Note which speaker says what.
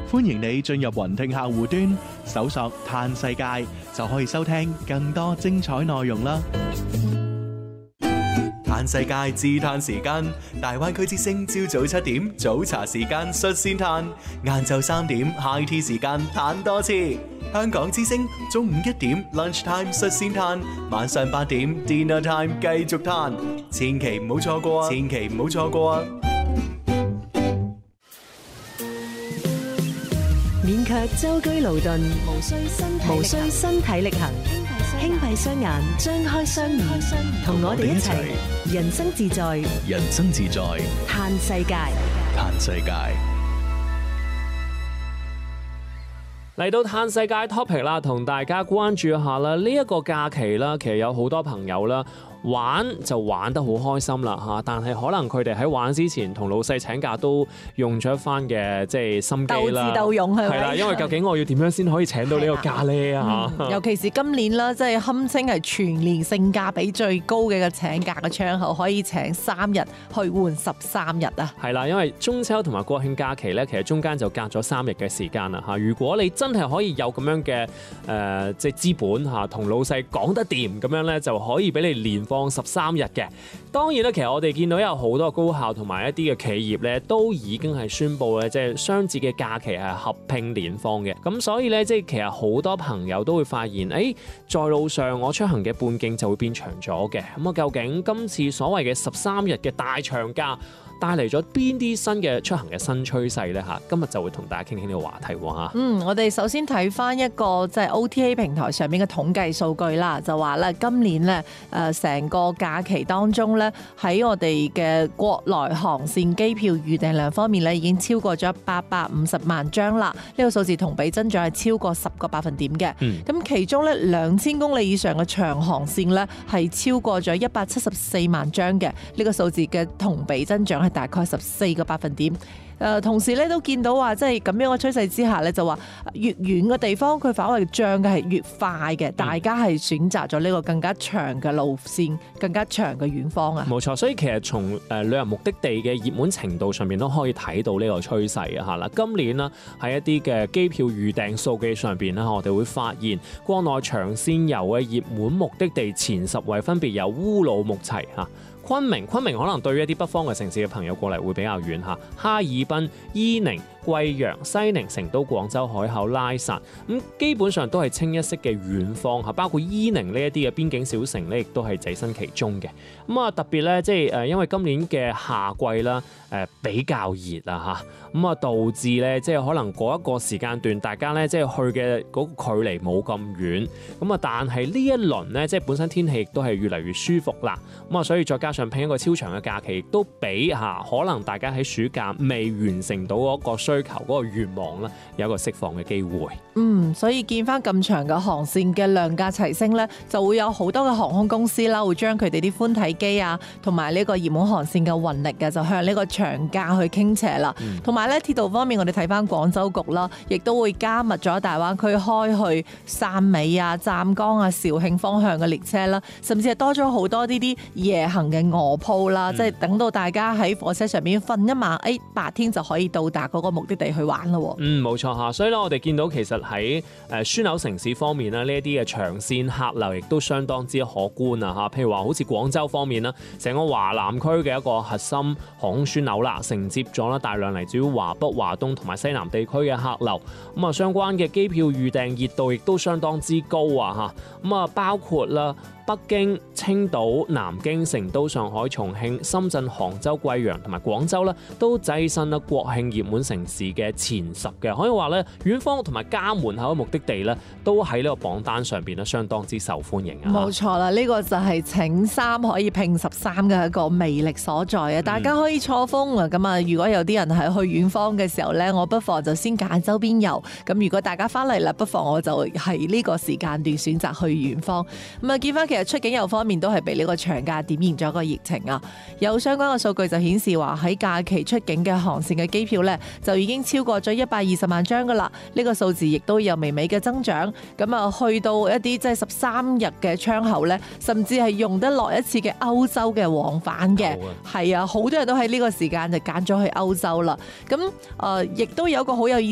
Speaker 1: 歡迎你進入雲聽客戶端，搜索嘆世界，就可以收聽更多精彩內容啦。嘆世界自嘆時間，大灣區之聲朝早7點早茶時間率先嘆，晏晝3點 high tea 時間嘆多次。香港之聲中午1點 lunch time 率先嘆，晚上8點 dinner time 繼續嘆，千祈唔好錯過啊！千祈唔好錯過啊！
Speaker 2: 免卻舟車勞頓，無需身體力行，輕閉雙眼，張開雙耳，同我哋一齊人生自在，
Speaker 1: 人生自在，
Speaker 2: 嘆世界，
Speaker 1: 嘆世界。
Speaker 3: 嚟到嘆世界 topic 啦，同大家關注一下啦。呢一個假期啦，其實有好多朋友啦，玩就玩得好開心啦嚇，但係可能佢哋喺玩之前同老細請假都用咗一番嘅即係心機啦，
Speaker 4: 鬥智鬥勇係咪？
Speaker 3: 係啦，因為究竟我要點樣先可以請到呢個假呢嚇？
Speaker 4: 尤其是今年啦，即係堪稱係全年性價比最高嘅請假嘅窗口，可以請3日去換13日啊！
Speaker 3: 係啦，因為中秋同埋國慶假期咧，其實中間就隔咗3日嘅時間啦嚇。如果你真係可以有咁樣嘅即係資本嚇，同老細講得掂咁樣咧，就可以俾你連放13日嘅。當然咧，其實我哋見到有好多高校同埋一啲嘅企業咧，都已經係宣布咧，即係雙節嘅假期係合併連放嘅。咁所以咧，即係其實好多朋友都會發現，在路上我出行嘅半徑就會變長咗嘅。咁啊，究竟今次所謂嘅13日嘅大長假帶嚟咗邊啲新嘅出行嘅新趨勢呢？嚇，今日就會同大家傾傾呢個話題喎嚇。
Speaker 4: 我哋首先睇翻一個即係 OTA 平台上面嘅統計數據啦，就話咧今年咧成個假期當中咧，喺我哋嘅國內航線機票預訂量方面咧，已經超過咗850萬張啦。呢個數字同比增長係超過10個百分點嘅。咁其中咧2000公里以上嘅長航線咧係超過咗174萬張嘅。呢個數字嘅同比增長係大概14個百分點。同時咧都見到話，即係咁樣嘅趨勢之下咧，就話越遠嘅地方佢反為漲嘅係越快嘅，大家係選擇咗呢個更加長嘅路線，更加長嘅遠方啊。
Speaker 3: 冇錯，所以其實從旅遊目的地嘅熱門程度上面都可以睇到呢個趨勢啊！嚇今年啦喺一啲嘅機票預訂數據上邊咧，我哋會發現國內長線遊嘅熱門目的地前10位分別有烏魯木齊嚇。昆明可能對於一啲北方嘅城市嘅朋友過嚟會比較遠嚇，哈爾濱、伊寧、貴陽、西寧、成都、廣州、海口、拉薩，咁基本上都係清一色嘅遠方嚇，包括伊寧呢一啲嘅邊境小城咧，亦都係躋身其中嘅。咁啊特別咧，即係因為今年嘅夏季啦，比較熱啊嚇，咁啊導致咧即係可能嗰一個時間段，大家咧即係去嘅嗰個距離冇咁遠，咁啊但係呢一輪咧即係本身天氣亦都係越嚟越舒服啦，咁啊所以再加上拼一個超長嘅假期，亦都俾可能大家喺暑假未完成到嗰個需求嗰個願望咧，有一個釋放嘅機會。
Speaker 4: 所以見翻咁長嘅航線嘅量價齊升咧，就會有好多嘅航空公司啦，會將佢哋啲寬體機啊，同埋呢個熱門航線嘅運力嘅，就向呢個長假去傾斜啦。同埋咧鐵道方面，我哋睇翻廣州局啦，亦都會加密咗大灣區開去汕尾啊、湛江啊、肇慶方向嘅列車啦，甚至係多咗好多呢啲夜行嘅臥鋪啦，即係等到大家喺火車上面瞓一晚，白天就可以到達嗰個目的地去玩咯。
Speaker 3: 冇錯嚇，所以咧我哋見到其實喺樞紐城市方面啦，呢一啲嘅長線客流亦都相當之可觀啊嚇。譬如話好似廣州方面啦，成個華南區嘅一個核心航空樞紐啦，承接咗啦大量嚟自於華北、華東同埋西南地區嘅客流。咁啊，相關嘅機票預訂熱度亦都相當之高啊嚇。咁啊，包括啦北京、青島、南京、成都、上海、重慶、深圳、杭州、貴陽同埋廣州咧，都躋身啦國慶熱門城市嘅前10嘅，可以話咧遠方同埋家門口嘅目的地咧，都喺呢個榜單上邊咧相當之受歡迎啊！
Speaker 4: 冇錯啦，呢個就係請3可以拼13嘅一個魅力所在啊！大家可以錯峰啊！咁啊，如果有啲人係去遠方嘅時候咧，我不妨就先揀周邊遊。咁如果大家翻嚟啦，不妨我就係呢個時間段選擇去遠方。咁啊，見翻其實出境遊方面都係被呢個長假點燃咗個熱情啊！有相關嘅數據就顯示話喺假期出境嘅航線嘅機票咧，就已經超過咗120萬張噶啦。呢個數字亦都有微微嘅增長。咁啊，去到一啲即係13日嘅窗口咧，甚至係用得落一次嘅歐洲嘅往返嘅。係啊，好多人都喺呢個時間就揀咗去歐洲啦。咁亦都有一個好有意